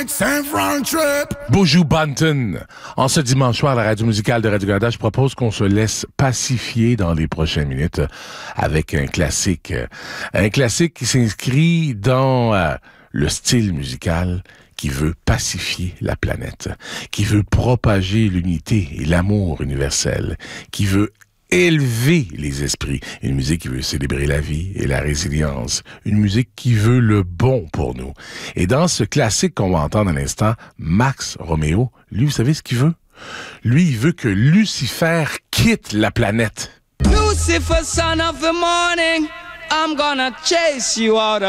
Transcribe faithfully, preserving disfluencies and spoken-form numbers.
Buju Banton. En ce dimanche soir, à la radio musicale de Radio-Canada, je propose qu'on se laisse pacifier dans les prochaines minutes avec un classique. Un classique qui s'inscrit dans euh, le style musical qui veut pacifier la planète, qui veut propager l'unité et l'amour universel, qui veut élever les esprits. Une musique qui veut célébrer la vie et la résilience. Une musique qui veut le bon pour nous. Et dans ce classique qu'on va entendre à l'instant, Max Romeo, lui, vous savez ce qu'il veut? Lui, il veut que Lucifer quitte la planète. Lucifer, son of the morning, I'm gonna chase you out of